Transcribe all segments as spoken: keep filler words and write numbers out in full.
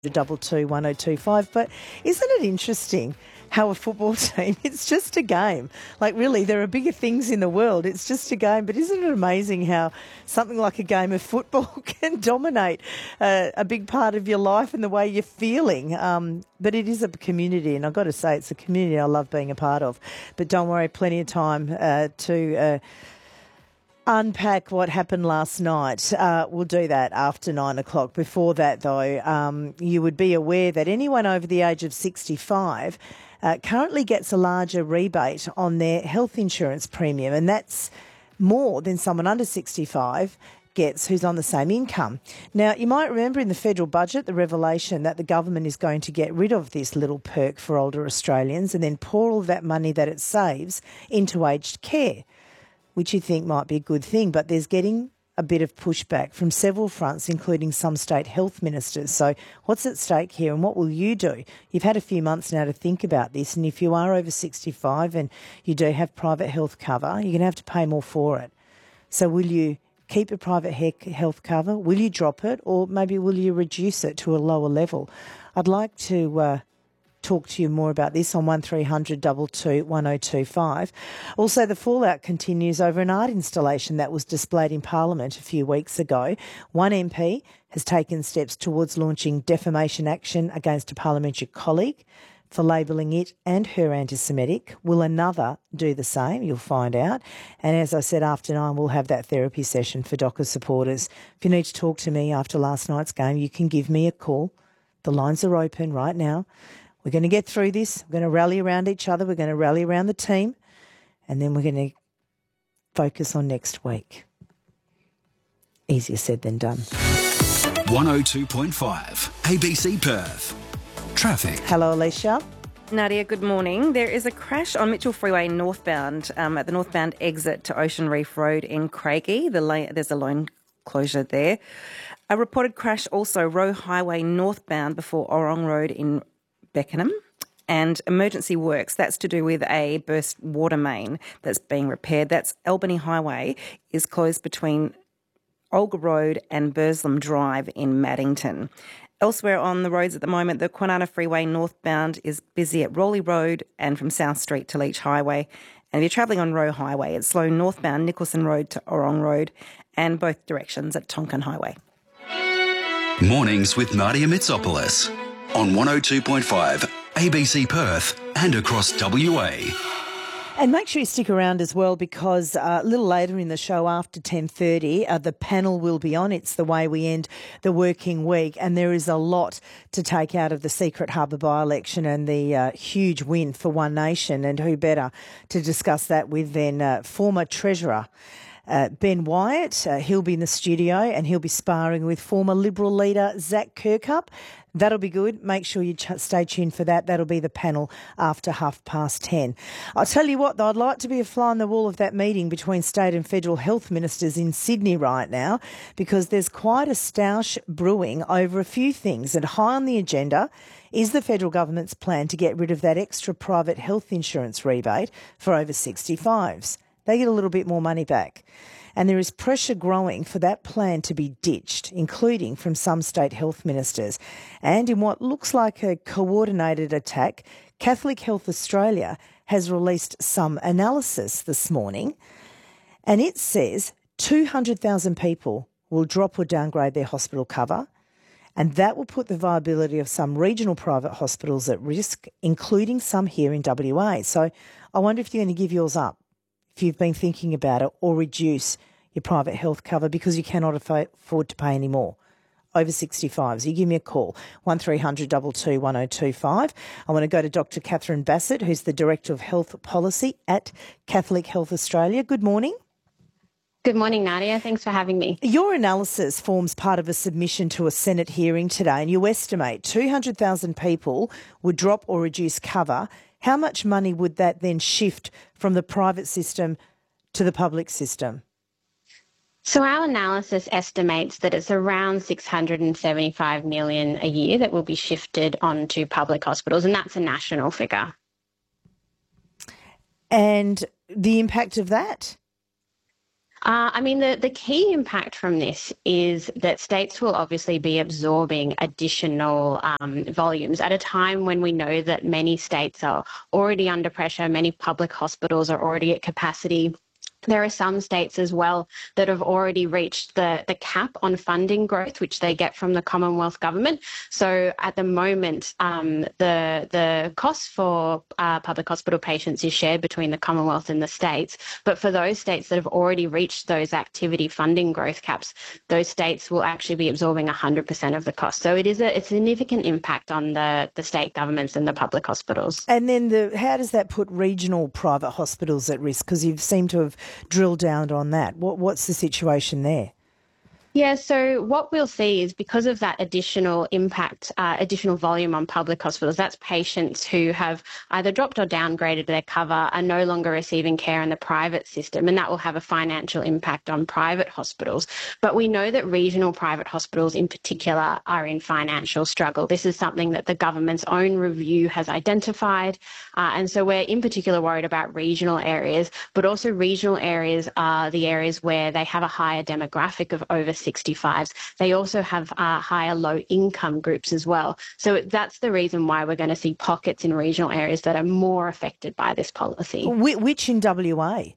double two one oh two five. But isn't it interesting how a football team, it's just a game. Like really, there are bigger things in the world. It's just a game. But isn't it amazing how something like a game of football can dominate uh, a big part of your life and the way you're feeling? Um, but it is a community, and I've got to say it's a community I love being a part of. But don't worry, plenty of time uh, to... Uh, unpack what happened last night. Uh, we'll do that after nine o'clock. Before that, though, um, you would be aware that anyone over the age of sixty-five uh, currently gets a larger rebate on their health insurance premium, and that's more than someone under sixty-five gets who's on the same income. Now, you might remember in the federal budget the revelation that the government is going to get rid of this little perk for older Australians and then pour all that money that it saves into aged care, which you think might be a good thing, but there's getting a bit of pushback from several fronts, including some state health ministers. So what's at stake here and what will you do? You've had a few months now to think about this, and if you are over sixty-five and you do have private health cover, you're going to have to pay more for it. So will you keep your private he- health cover? Will you drop it, or maybe will you reduce it to a lower level? I'd like to... Uh, talk to you more about this on one three hundred two two one oh two five. Also, the fallout continues over an art installation that was displayed in Parliament a few weeks ago. One M P has taken steps towards launching defamation action against a parliamentary colleague for labelling it and her anti-Semitic. Will another do the same? You'll find out. And as I said, after nine, we'll have that therapy session for Dockers supporters. If you need to talk to me after last night's game, you can give me a call. The lines are open right now. We're going to get through this. We're going to rally around each other. We're going to rally around the team. And then we're going to focus on next week. Easier said than done. one oh two point five A B C Perth. Traffic. Hello, Alicia. Nadia, good morning. There is a crash on Mitchell Freeway northbound um, at the northbound exit to Ocean Reef Road in Craigie. The lane, there's a lane closure there. A reported crash also Roe Highway northbound before Orong Road in Beckenham, and emergency works. That's to do with a burst water main that's being repaired. That's Albany Highway is closed between Olga Road and Burslem Drive in Maddington. Elsewhere on the roads at the moment, the Kwinana Freeway northbound is busy at Rowley Road and from South Street to Leach Highway. And if you're travelling on Roe Highway, it's slow northbound Nicholson Road to Orong Road and both directions at Tonkin Highway. Mornings with Nadia Mitsopoulos on one oh two point five A B C Perth and across W A. And make sure you stick around as well, because uh, a little later in the show after ten thirty, uh, the panel will be on. It's the way we end the working week, and there is a lot to take out of the Secret Harbour by-election and the uh, huge win for One Nation, and who better to discuss that with than uh, former Treasurer Uh, Ben Wyatt. Uh, he'll be in the studio and he'll be sparring with former Liberal leader Zach Kirkup. That'll be good. Make sure you ch- stay tuned for that. That'll be the panel after half past ten. I'll tell you what, though, I'd like to be a fly on the wall of that meeting between state and federal health ministers in Sydney right now, because there's quite a stoush brewing over a few things, and high on the agenda is the federal government's plan to get rid of that extra private health insurance rebate for over sixty-fives. They get a little bit more money back. And there is pressure growing for that plan to be ditched, including from some state health ministers. And in what looks like a coordinated attack, Catholic Health Australia has released some analysis this morning, and it says two hundred thousand people will drop or downgrade their hospital cover, and that will put the viability of some regional private hospitals at risk, including some here in W A. So I wonder if you're going to give yours up, if you've been thinking about it, or reduce your private health cover because you cannot afford to pay any more. Over sixty-fives. You give me a call, one three hundred two two one oh two five. I want to go to Doctor Catherine Bassett, who's the Director of Health Policy at Catholic Health Australia. Good morning. Good morning, Nadia. Thanks for having me. Your analysis forms part of a submission to a Senate hearing today, and you estimate two hundred thousand people would drop or reduce cover. How much money would that then shift from the private system to the public system? So our analysis estimates that it's around six hundred seventy-five million dollars a year that will be shifted onto public hospitals, and that's a national figure. And the impact of that? Uh, I mean, the, the key impact from this is that states will obviously be absorbing additional um, volumes at a time when we know that many states are already under pressure, many public hospitals are already at capacity. There are some states as well that have already reached the, the cap on funding growth, which they get from the Commonwealth government. So at the moment, um, the the cost for uh, public hospital patients is shared between the Commonwealth and the states. But for those states that have already reached those activity funding growth caps, those states will actually be absorbing one hundred percent of the cost. So it is a, a significant impact on the, the state governments and the public hospitals. And then the how does that put regional private hospitals at risk? Because you seem to have drill down on that. What, what's the situation there? Yeah, so what we'll see is because of that additional impact, uh, additional volume on public hospitals, that's patients who have either dropped or downgraded their cover, are no longer receiving care in the private system, and that will have a financial impact on private hospitals. But we know that regional private hospitals in particular are in financial struggle. This is something that the government's own review has identified, uh, and so we're in particular worried about regional areas, but also regional areas are the areas where they have a higher demographic of over sixty-fives. They also have uh, higher low-income groups as well. So that's the reason why we're going to see pockets in regional areas that are more affected by this policy. Which in W A?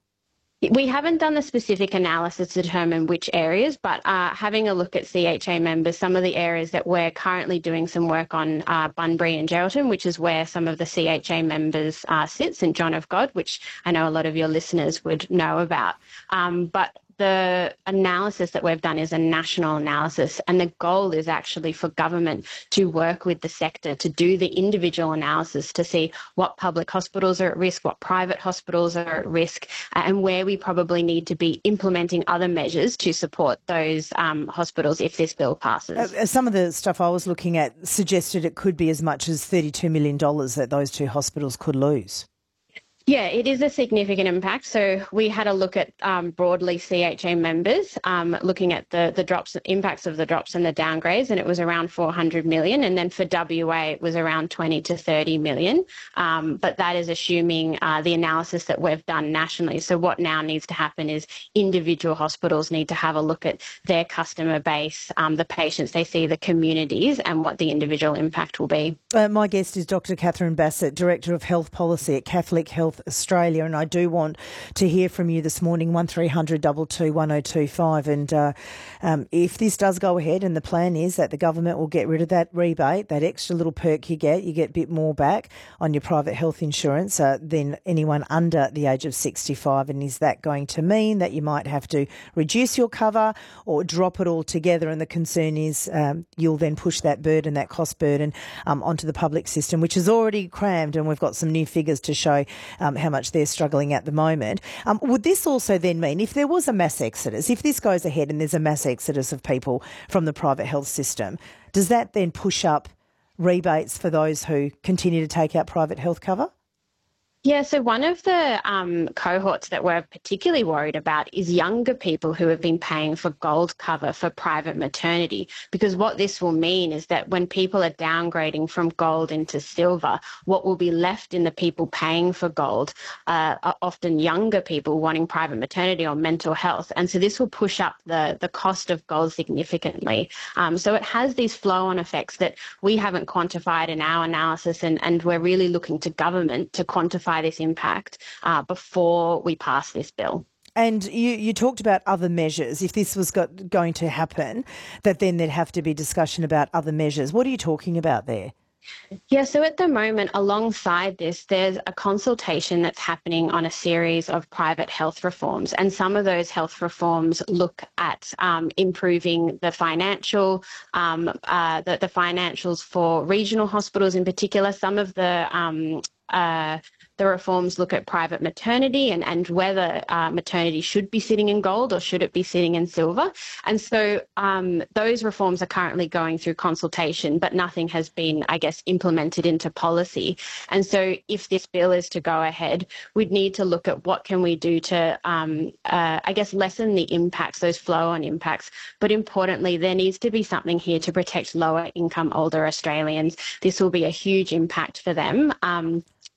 We haven't done the specific analysis to determine which areas, but uh, having a look at C H A members, some of the areas that we're currently doing some work on uh, Bunbury and Geraldton, which is where some of the C H A members uh, sit, St John of God, which I know a lot of your listeners would know about. Um, but the analysis that we've done is a national analysis, and the goal is actually for government to work with the sector to do the individual analysis to see what public hospitals are at risk, what private hospitals are at risk, and where we probably need to be implementing other measures to support those um, hospitals if this bill passes. Uh, some of the stuff I was looking at suggested it could be as much as thirty-two million dollars that those two hospitals could lose. Yeah, it is a significant impact. So we had a look at um, broadly C H A members, um, looking at the, the drops, impacts of the drops and the downgrades, and it was around four hundred million. And then for W A, it was around twenty to thirty million. Um, but that is assuming uh, the analysis that we've done nationally. So what now needs to happen is individual hospitals need to have a look at their customer base, um, the patients they see, the communities, and what the individual impact will be. Uh, my guest is Doctor Catherine Bassett, Director of Health Policy at Catholic Health Australia, and I do want to hear from you this morning, one three hundred two two one oh two five. And uh, um, if this does go ahead, and the plan is that the government will get rid of that rebate, that extra little perk you get, you get a bit more back on your private health insurance uh, than anyone under the age of sixty-five. And is that going to mean that you might have to reduce your cover or drop it altogether? And the concern is um, you'll then push that burden, that cost burden, um, onto the public system, which is already crammed, and we've got some new figures to show Um, how much they're struggling at the moment. Um, would this also then mean, if there was a mass exodus, if this goes ahead and there's a mass exodus of people from the private health system, does that then push up rebates for those who continue to take out private health cover? Yeah, so one of the um, cohorts that we're particularly worried about is younger people who have been paying for gold cover for private maternity, because what this will mean is that when people are downgrading from gold into silver, what will be left in the people paying for gold uh, are often younger people wanting private maternity or mental health. And so this will push up the, the cost of gold significantly. Um, so it has these flow-on effects that we haven't quantified in our analysis, and, and we're really looking to government to quantify this impact uh, before we pass this bill. And you, you talked about other measures. If this was got, going to happen, that then there'd have to be discussion about other measures. What are you talking about there? Yeah, so at the moment, alongside this, there's a consultation that's happening on a series of private health reforms. And some of those health reforms look at um, improving the financial, um, uh, the, the financials for regional hospitals in particular. Some of the um, uh, The reforms look at private maternity and, and whether uh, maternity should be sitting in gold or should it be sitting in silver. And so um, those reforms are currently going through consultation, but nothing has been, I guess, implemented into policy. And so if this bill is to go ahead, we'd need to look at what can we do to, um, uh, I guess, lessen the impacts, those flow-on impacts. But importantly, there needs to be something here to protect lower income older Australians. This will be a huge impact for them. Um,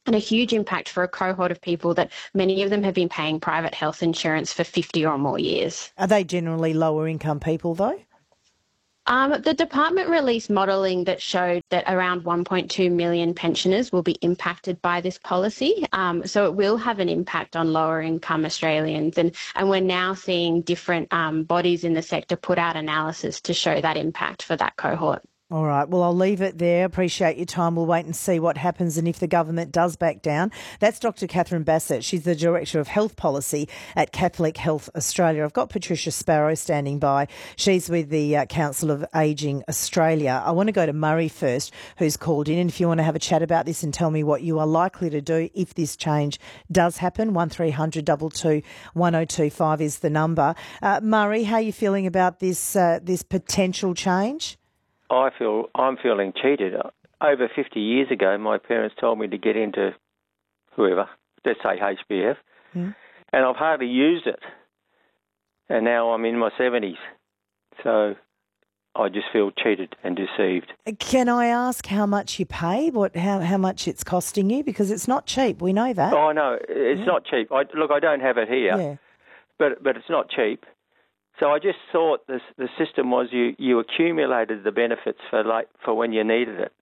and a huge impact for a cohort of people that many of them have been paying private health insurance for fifty or more years. Are they generally lower income people though? Um, the department released modelling that showed that around one point two million pensioners will be impacted by this policy. Um, so it will have an impact on lower income Australians. And, and we're now seeing different um, bodies in the sector put out analysis to show that impact for that cohort. All right. Well, I'll leave it there. Appreciate your time. We'll wait and see what happens and if the government does back down. That's Doctor Catherine Bassett. She's the Director of Health Policy at Catholic Health Australia. I've got Patricia Sparrow standing by. She's with the uh, Council of Ageing Australia. I want to go to Murray first, who's called in. And if you want to have a chat about this and tell me what you are likely to do if this change does happen, one three hundred two two one oh two five is the number. Uh, Murray, how are you feeling about this uh, this potential change? I feel I'm feeling cheated. Over fifty years ago, my parents told me to get into whoever, let's say H B F, mm. and I've hardly used it. And now I'm in my seventies, so I just feel cheated and deceived. Can I ask how much you pay? What how how much it's costing you? Because it's not cheap. We know that. Oh no, it's yeah. not cheap. I, look, I don't have it here, yeah. but but it's not cheap. So I just thought this, the system was you, you accumulated the benefits for like for when you needed it.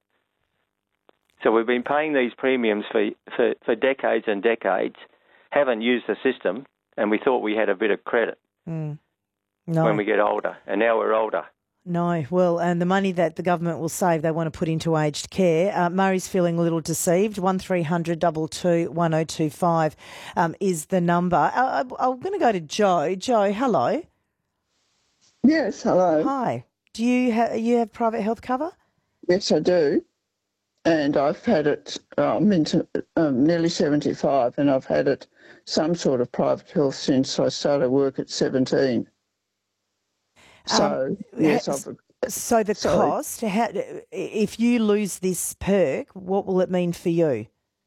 So we've been paying these premiums for, for, for decades and decades, haven't used the system, and we thought we had a bit of credit mm. no. when we get older, and now we're older. No, well, and the money that the government will save, they want to put into aged care. Uh, Murray's feeling a little deceived. one three hundred two two one oh two five um, is the number. I, I, I'm going to go to Joe. Joe, hello. Yes, hello. Hi. Do you have you have private health cover? Yes, I do, and I've had it. Uh, I'm into um, nearly seventy-five, and I've had it some sort of private health since I started work at seventeen. So um, yes, I've. So the sorry. cost. How, if you lose this perk, what will it mean for you?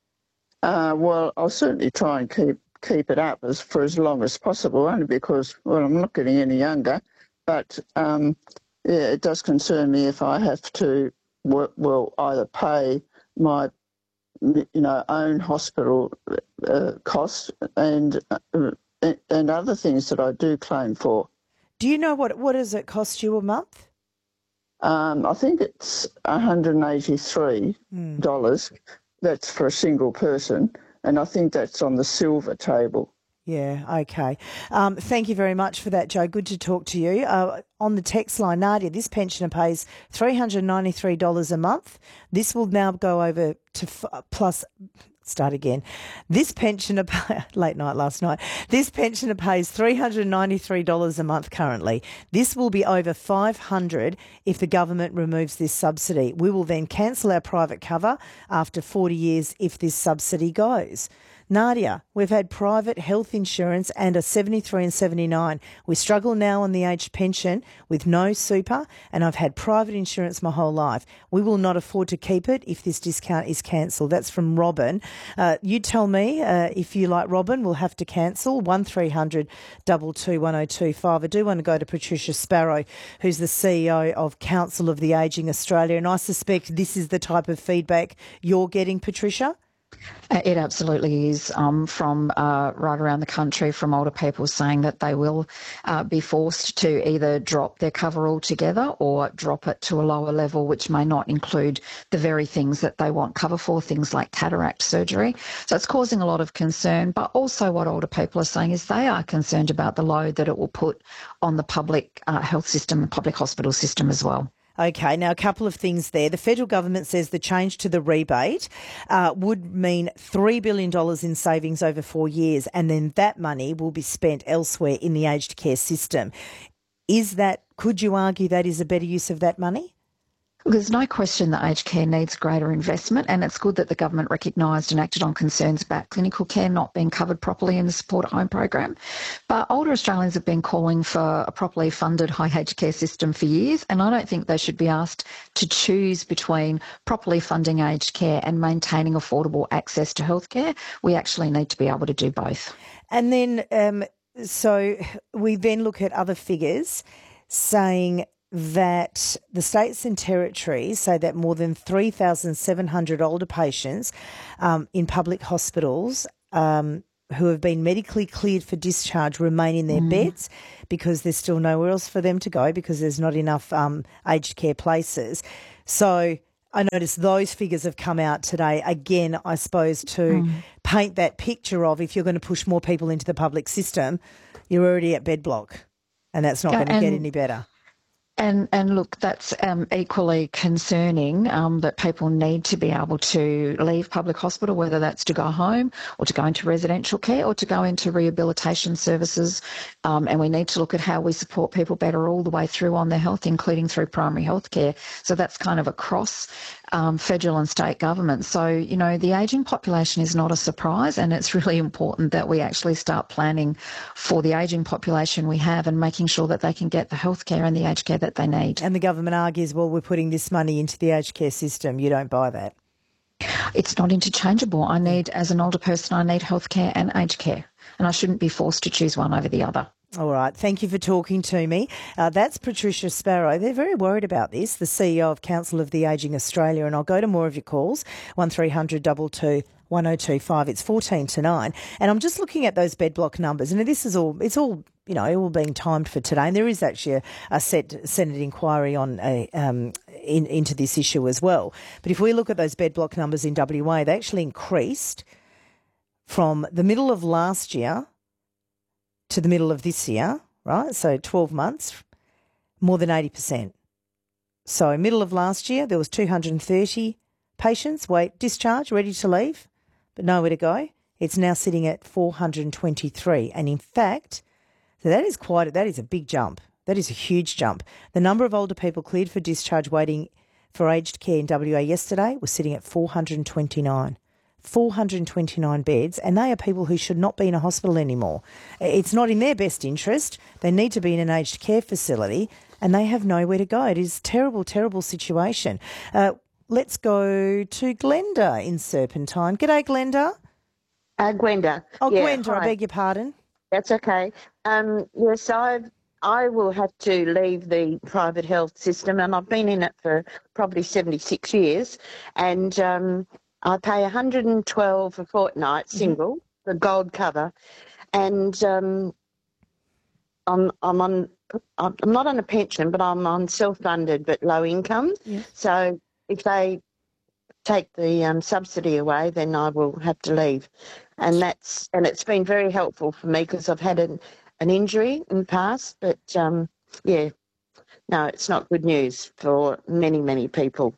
Uh, well, I'll certainly try and keep keep it up as for as long as possible, only because well, I'm not getting any younger. But, um, yeah, it does concern me if I have to, work, well, either pay my, you know, own hospital uh, costs and uh, and other things that I do claim for. Do you know what what does it cost you a month? Um, I think it's one hundred eighty-three dollars. Mm. That's for a single person, and I think that's on the silver table. Yeah, okay. Um, thank you very much for that, Joe. Good to talk to you. Uh, on the text line, Nadia, this pensioner pays three hundred ninety-three dollars a month. This will now go over to f- plus... Start again. This pensioner, late night last night, this pensioner pays three hundred ninety-three dollars a month currently. This will be over five hundred dollars if the government removes this subsidy. We will then cancel our private cover after forty years if this subsidy goes. Nadia, we've had private health insurance and are seventy-three and seventy-nine. We struggle now on the aged pension with no super, and I've had private insurance my whole life. We will not afford to keep it if this discount is cancelled. That's from Robin. Uh, you tell me uh, if you, like Robin, will have to cancel. one three hundred two two one oh two five. I do want to go to Patricia Sparrow, who's the C E O of Council of the Ageing Australia, and I suspect this is the type of feedback you're getting, Patricia? It absolutely is, um, from uh, right around the country, from older people saying that they will uh, be forced to either drop their cover altogether or drop it to a lower level, which may not include the very things that they want cover for, things like cataract surgery. So it's causing a lot of concern, but also what older people are saying is they are concerned about the load that it will put on the public uh, health system, the public hospital system as well. Okay, now a couple of things there. The federal government says the change to the rebate uh, would mean three billion dollars in savings over four years, and then that money will be spent elsewhere in the aged care system. Is that, could you argue that is a better use of that money? There's no question that aged care needs greater investment, and it's good that the government recognised and acted on concerns about clinical care not being covered properly in the Support at Home program. But older Australians have been calling for a properly funded high aged care system for years, and I don't think they should be asked to choose between properly funding aged care and maintaining affordable access to healthcare. We actually need to be able to do both. And then, um, so we then look at other figures saying that the states and territories say that more than three thousand seven hundred older patients um, in public hospitals um, who have been medically cleared for discharge remain in their mm. beds because there's still nowhere else for them to go because there's not enough um, aged care places. So I noticed those figures have come out today, again, I suppose, to mm. paint that picture of if you're going to push more people into the public system, you're already at bed block, and that's not yeah, going to get any better. And and look, that's um, equally concerning um, that people need to be able to leave public hospital, whether that's to go home or to go into residential care or to go into rehabilitation services. Um, and we need to look at how we support people better all the way through on their health, including through primary health care. So that's kind of across um, federal and state governments. So, you know, the ageing population is not a surprise, and it's really important that we actually start planning for the ageing population we have and making sure that they can get the health care and the aged care that they need. And the government argues, well, we're putting this money into the aged care system. You don't buy that. It's not interchangeable. I need, as an older person, I need health care and aged care, and I shouldn't be forced to choose one over the other. All right. Thank you for talking to me. Uh, that's Patricia Sparrow. They're very worried about this, the C E O of Council of the Ageing Australia. And I'll go to more of your calls, one three hundred two two one oh two five. It's fourteen to nine. And I'm just looking at those bed block numbers. And this is all, it's all, you know, all being timed for today. And there is actually a, a set Senate inquiry on a, um, in, into this issue as well. But if we look at those bed block numbers in W A, they actually increased from the middle of last year to the middle of this year, right? So twelve months, more than eighty percent. So middle of last year, there was two hundred thirty patients, wait, discharge, ready to leave, but nowhere to go. It's now sitting at four hundred twenty-three. And in fact, so that is quite, a, that is a big jump. That is a huge jump. The number of older people cleared for discharge waiting for aged care in W A yesterday was sitting at four hundred twenty-nine. four hundred twenty-nine beds, and they are people who should not be in a hospital anymore. It's not in their best interest. They need to be in an aged care facility, and they have nowhere to go. It is a terrible, terrible situation. Uh, let's go to Glenda in Serpentine. G'day, Glenda. Uh, Gwenda. Oh, yeah, Gwenda, hi. I beg your pardon. That's okay. Um, yes, I've, I will have to leave the private health system, and I've been in it for probably seventy-six years, and um, I pay one hundred twelve a fortnight, single, mm-hmm. the gold cover, and um, I'm I'm on I'm not on a pension, but I'm on self-funded but low income. Yeah. So if they take the um, subsidy away, then I will have to leave, and that's and it's been very helpful for me because I've had an an injury in the past, but um, yeah, no, it's not good news for many many people.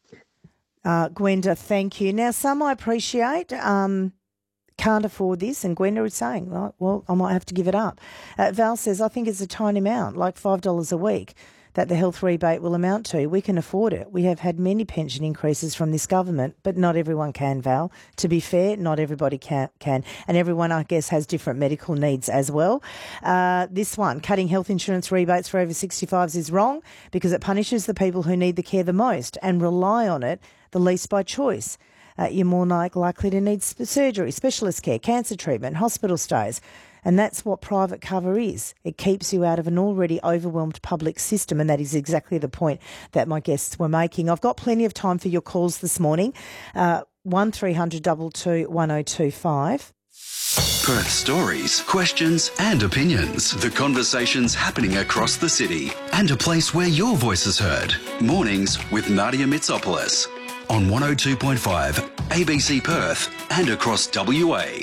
Uh, Gwenda, thank you. Now, some I appreciate um, can't afford this, and Gwenda is saying, right, well, I might have to give it up. Uh, Val says, I think it's a tiny amount, like five dollars a week, that the health rebate will amount to. We can afford it. We have had many pension increases from this government, but not everyone can, Val. To be fair, not everybody can. can. And everyone, I guess, has different medical needs as well. Uh, this one, cutting health insurance rebates for over sixty-fives is wrong because it punishes the people who need the care the most and rely on it the least by choice. Uh, you're more like likely to need surgery, specialist care, cancer treatment, hospital stays. And that's what private cover is. It keeps you out of an already overwhelmed public system, and that is exactly the point that my guests were making. I've got plenty of time for your calls this morning. Uh, one three hundred two two one oh two five. Perth stories, questions and opinions. The conversations happening across the city and a place where your voice is heard. Mornings with Nadia Mitsopoulos on one oh two point five A B C Perth and across W A.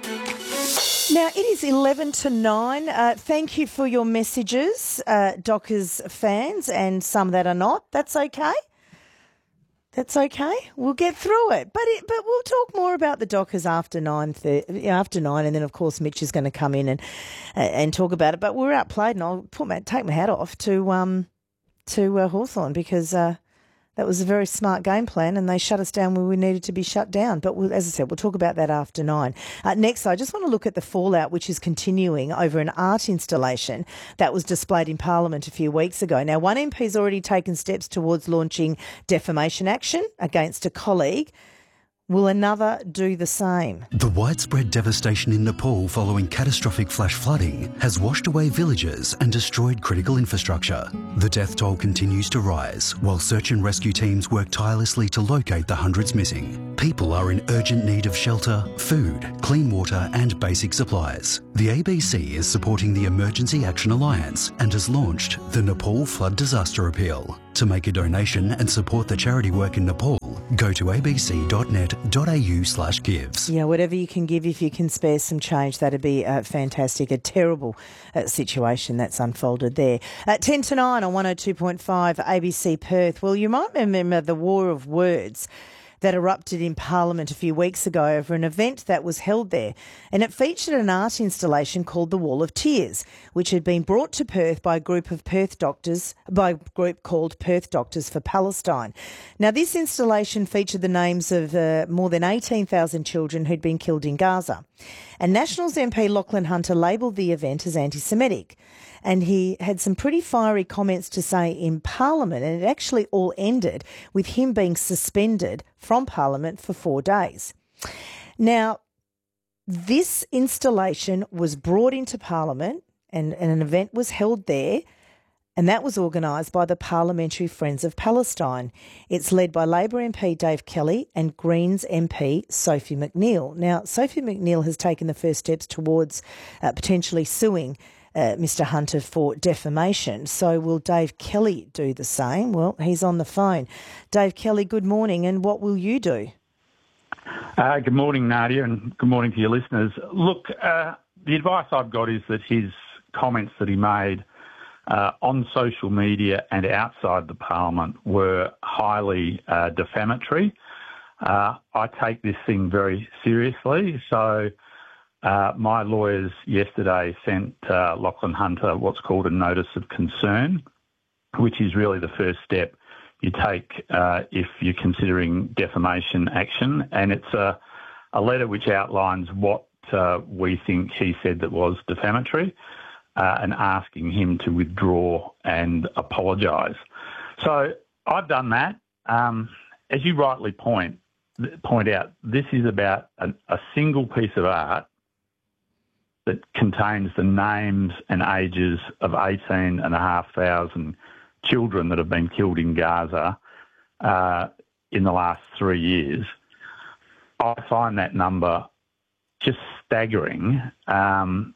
Now, it is eleven to nine. Uh, thank you for your messages, uh, Dockers fans, and some that are not. That's okay. That's okay. We'll get through it. But it, but we'll talk more about the Dockers after nine, after nine, and then, of course, Mitch is going to come in and uh, and talk about it. But we're outplayed, and I'll put my, take my hat off to, um, to uh, Hawthorn because... Uh, That was a very smart game plan, and they shut us down when we needed to be shut down. But we'll, as I said, we'll talk about that after nine. Uh, next, I just want to look at the fallout which is continuing over an art installation that was displayed in Parliament a few weeks ago. Now, one M P has already taken steps towards launching defamation action against a colleague Will another do the same? The widespread devastation in Nepal following catastrophic flash flooding has washed away villages and destroyed critical infrastructure. The death toll continues to rise while search and rescue teams work tirelessly to locate the hundreds missing. People are in urgent need of shelter, food, clean water and basic supplies. The A B C is supporting the Emergency Action Alliance and has launched the Nepal Flood Disaster Appeal. To make a donation and support the charity work in Nepal, go to abc.net.au slash gives. Yeah, whatever you can give, if you can spare some change, that'd be uh, fantastic. A terrible uh, situation that's unfolded there. At ten to nine on one oh two point five A B C Perth. Well, you might remember the war of words that erupted in Parliament a few weeks ago over an event that was held there, and it featured an art installation called the Wall of Tears, which had been brought to Perth by a group of Perth doctors, by a group called Perth Doctors for Palestine. Now, this installation featured the names of uh, more than eighteen thousand children who'd been killed in Gaza. And Nationals M P Lachlan Hunter labelled the event as anti-Semitic. And he had some pretty fiery comments to say in Parliament, and it actually all ended with him being suspended from Parliament for four days. Now, this installation was brought into Parliament and, and an event was held there, and that was organised by the Parliamentary Friends of Palestine. It's led by Labor M P Dave Kelly and Greens M P Sophie McNeil. Now, Sophie McNeil has taken the first steps towards uh, potentially suing Uh, Mister Hunter for defamation. So will Dave Kelly do the same? Well, he's on the phone. Dave Kelly, good morning, and what will you do? Uh, good morning, Nadia, and good morning to your listeners. Look, uh, the advice I've got is that his comments that he made uh, on social media and outside the Parliament were highly uh, defamatory. Uh, I take this thing very seriously, so Uh, my lawyers yesterday sent uh, Lachlan Hunter what's called a notice of concern, which is really the first step you take uh, if you're considering defamation action. And it's a, a letter which outlines what uh, we think he said that was defamatory uh, and asking him to withdraw and apologise. So I've done that. Um, as you rightly point, point out, this is about a, a single piece of art that contains the names and ages of eighteen and a half thousand children that have been killed in Gaza uh, in the last three years. I find that number just staggering. Um,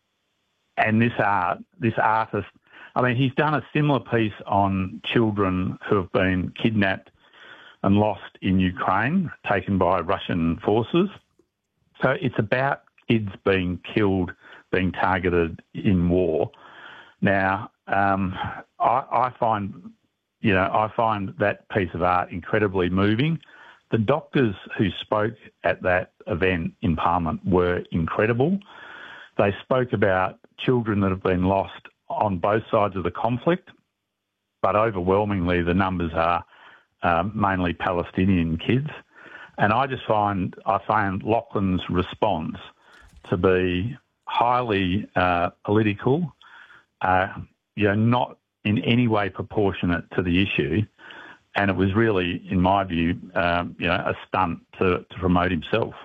and this art, this artist, I mean, he's done a similar piece on children who have been kidnapped and lost in Ukraine, taken by Russian forces. So it's about kids being killed, being targeted in war. Now, um, I, I find, you know, I find that piece of art incredibly moving. The doctors who spoke at that event in Parliament were incredible. They spoke about children that have been lost on both sides of the conflict, but overwhelmingly the numbers are um, mainly Palestinian kids. And I just find, I find Lachlan's response to be highly uh, political, uh, you know, not in any way proportionate to the issue, and it was really, in my view, um, you know, a stunt to, to promote himself.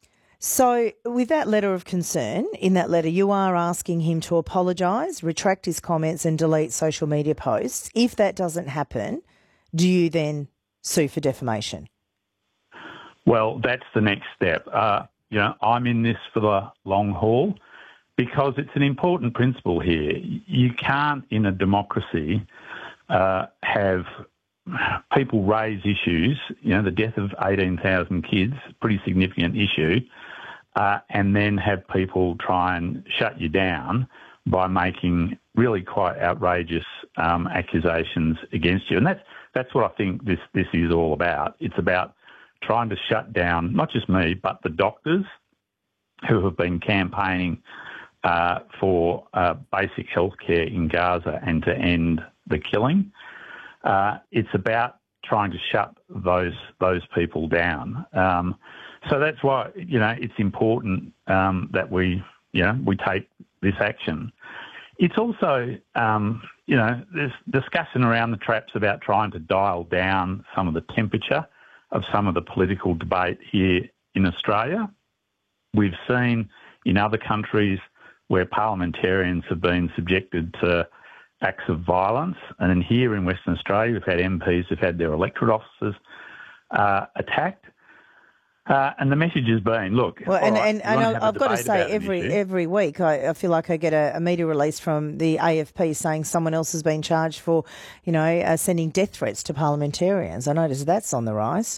So, with that letter of concern, in that letter, you are asking him to apologise, retract his comments, and delete social media posts. If that doesn't happen, do you then sue for defamation? Well, that's the next step. Uh, You know, I'm in this for the long haul because it's an important principle here. You can't, in a democracy, uh, have people raise issues, you know, the death of eighteen thousand kids, pretty significant issue, uh, and then have people try and shut you down by making really quite outrageous um, accusations against you. And that's, that's what I think this, this is all about. It's about trying to shut down not just me, but the doctors who have been campaigning uh, for uh, basic health care in Gaza and to end the killing. Uh, it's about trying to shut those those people down. Um, so that's why, you know, it's important um, that we, you know, we take this action. It's also, um, you know, there's discussion around the traps about trying to dial down some of the temperature of some of the political debate here in Australia. We've seen in other countries where parliamentarians have been subjected to acts of violence, and then here in Western Australia we've had M Ps who've had their electorate officers uh, attacked. Uh, and the message has been, look, well, and, right, and, and I've got to say, every every week I, I feel like I get a, a media release from the A F P saying someone else has been charged for, you know, uh, sending death threats to parliamentarians. I notice that's on the rise.